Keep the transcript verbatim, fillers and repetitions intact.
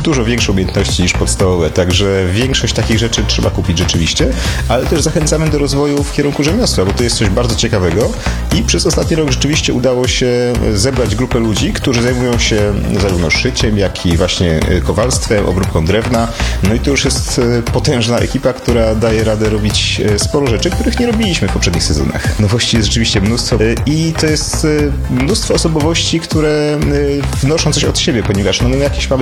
dużo większe umiejętności niż podstawowe, także większość takich rzeczy trzeba kupić rzeczywiście, ale też zachęcamy do rozwoju w kierunku rzemiosła, bo to jest coś bardzo ciekawego i przez ostatni rok rzeczywiście udało się zebrać grupę ludzi, którzy zajmują się zarówno szyciem, jak i właśnie kowalstwem, obróbką drewna. No i to już jest potężna ekipa, która daje radę robić sporo rzeczy, których nie robiliśmy w poprzednich sezonach. Nowości jest rzeczywiście mnóstwo i to jest mnóstwo osobowości, które wnoszą coś od siebie, ponieważ no, my jakieś mamy